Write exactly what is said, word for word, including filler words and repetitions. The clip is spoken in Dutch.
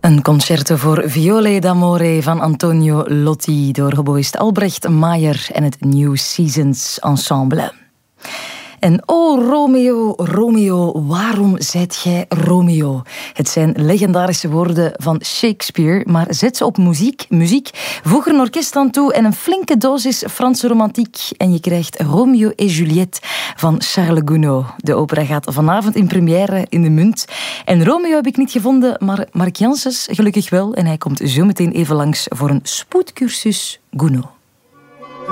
Een concerto voor Viole d'Amore van Antonio Lotti door hoboïst Albrecht Maier en het New Seasons Ensemble. En oh Romeo, Romeo, waarom zijt gij Romeo? Het zijn legendarische woorden van Shakespeare, maar zet ze op muziek, muziek, voeg er een orkest aan toe en een flinke dosis Franse romantiek en je krijgt Romeo et Juliette van Charles Gounod. De opera gaat vanavond in première in de Munt. En Romeo heb ik niet gevonden, maar Mark Janssens gelukkig wel en hij komt zo meteen even langs voor een spoedcursus Gounod.